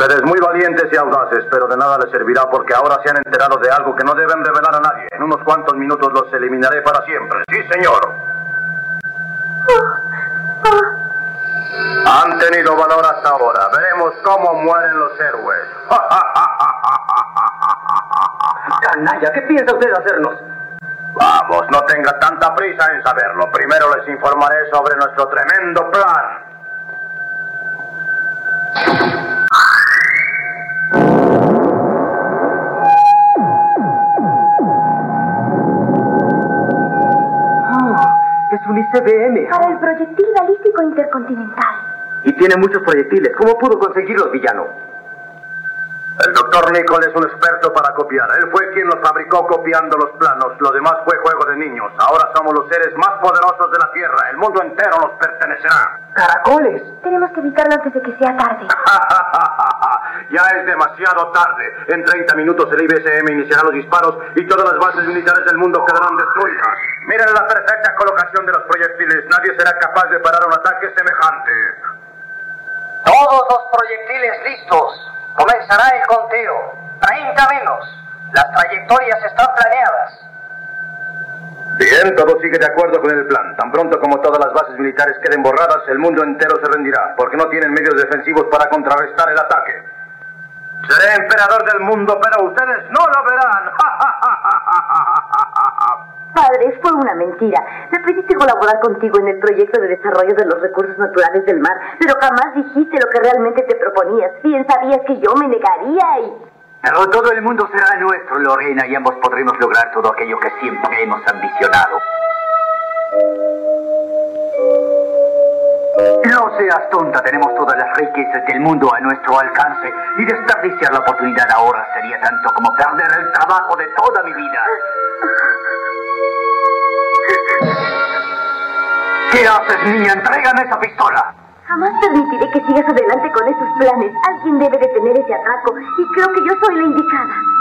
Ustedes muy valientes y audaces, pero de nada les servirá porque ahora se han enterado de algo que no deben revelar a nadie. En unos cuantos minutos los eliminaré para siempre. Sí, señor. Han tenido valor hasta ahora. Veremos cómo mueren los héroes. Canalla, ¿qué piensa usted hacernos? Vamos, no tenga tanta prisa en saberlo. Primero les informaré sobre nuestro tremendo plan. Es un ICBM. Para el proyectil balístico intercontinental. Y tiene muchos proyectiles. ¿Cómo pudo conseguirlos, villano? El doctor Nichols es un experto para copiar. Él fue quien los fabricó copiando los planos. Lo demás fue juego de niños. Ahora somos los seres más poderosos de la Tierra. El mundo entero nos pertenecerá. ¡Caracoles! Tenemos que evitarlo antes de que sea tarde. Ya es demasiado tarde. En 30 minutos el IBSM iniciará los disparos y todas las bases militares del mundo quedarán destruidas. Miren la perfecta colocación de los proyectiles. Nadie será capaz de parar un ataque semejante. Todos los proyectiles listos. Comenzará el conteo. 30 menos. Las trayectorias están planeadas. Bien, todo sigue de acuerdo con el plan. Tan pronto como todas las bases militares queden borradas, el mundo entero se rendirá, porque no tienen medios defensivos para contrarrestar el ataque. Seré emperador del mundo, pero ustedes no lo verán. Padre, fue una mentira. Me pediste colaborar contigo en el proyecto de desarrollo de los recursos naturales del mar, pero jamás dijiste lo que realmente te proponías. Bien sabías que yo me negaría y... Pero todo el mundo será nuestro, Lorena, y ambos podremos lograr todo aquello que siempre hemos ambicionado. No seas tonta, tenemos todas las riquezas del mundo a nuestro alcance, y desperdiciar la oportunidad ahora sería tanto como perder el trabajo de toda mi vida. ¿Qué haces, niña? ¡Entrégame esa pistola! Jamás permitiré que sigas adelante con esos planes. Alguien debe detener ese atraco y creo que yo soy la indicada.